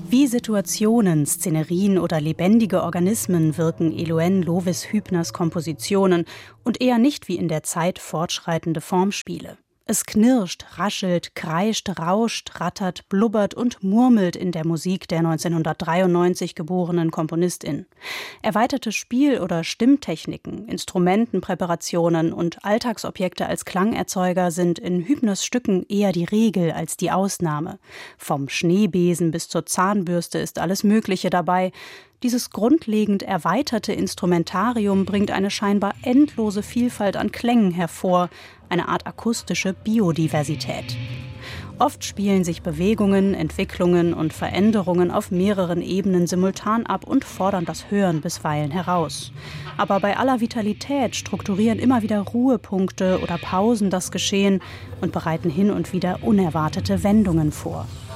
Wie Situationen, Szenerien oder lebendige Organismen wirken Eloane Lovis-Hübners Kompositionen und eher nicht wie in der Zeit fortschreitende Formspiele. Es knirscht, raschelt, kreischt, rauscht, rattert, blubbert und murmelt in der Musik der 1993 geborenen Komponistin. Erweiterte Spiel- oder Stimmtechniken, Instrumentenpräparationen und Alltagsobjekte als Klangerzeuger sind in Hübners Stücken eher die Regel als die Ausnahme. Vom Schneebesen bis zur Zahnbürste ist alles Mögliche dabei. Dieses grundlegend erweiterte Instrumentarium bringt eine scheinbar endlose Vielfalt an Klängen hervor, eine Art akustische Biodiversität. Oft spielen sich Bewegungen, Entwicklungen und Veränderungen auf mehreren Ebenen simultan ab und fordern das Hören bisweilen heraus. Aber bei aller Vitalität strukturieren immer wieder Ruhepunkte oder Pausen das Geschehen und bereiten hin und wieder unerwartete Wendungen vor.